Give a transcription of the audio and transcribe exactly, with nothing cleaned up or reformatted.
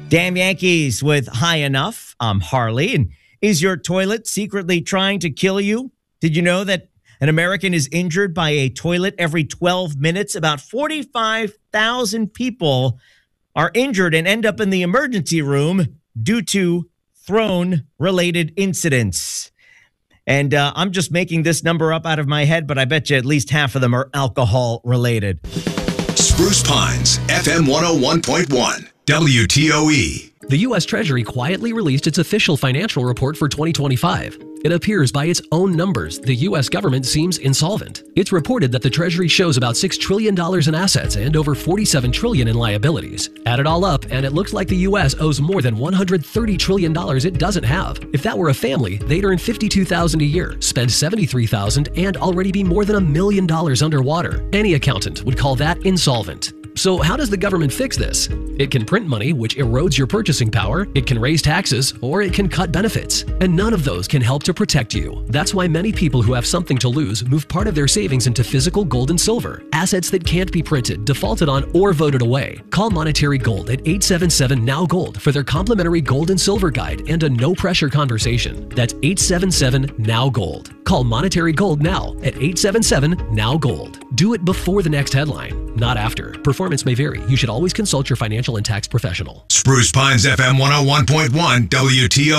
Damn Yankees with High Enough. I'm Harley. And is your toilet secretly trying to kill you? Did you know that an American is injured by a toilet every twelve minutes? About forty-five thousand people are injured and end up in the emergency room due to throne-related incidents. And uh, I'm just making this number up out of my head, but I bet you at least half of them are alcohol-related. Spruce Pines, F M one oh one point one, W T O E. The U S Treasury quietly released its official financial report for twenty twenty-five. It appears by its own numbers, the U S government seems insolvent. It's reported that the Treasury shows about six trillion dollars in assets and over forty-seven trillion dollars in liabilities. Add it all up, and it looks like the U S owes more than one hundred thirty trillion dollars it doesn't have. If that were a family, they'd earn fifty-two thousand dollars a year, spend seventy-three thousand dollars, and already be more than a million dollars underwater. Any accountant would call that insolvent. So how does the government fix this? It can print money, which erodes your purchasing power, it can raise taxes, or it can cut benefits. And none of those can help to protect you. That's why many people who have something to lose move part of their savings into physical gold and silver, assets that can't be printed, defaulted on, or voted away. Call Monetary Gold at eight seven seven, N O W Gold for their complimentary gold and silver guide and a no-pressure conversation. That's eight seven seven, N O W Gold. Call Monetary Gold now at eight seven seven, N O W Gold. Do it before the next headline, not after. Performance may vary. You should always consult your financial and tax professional. Spruce Pines, F M one oh one point one, W T O E.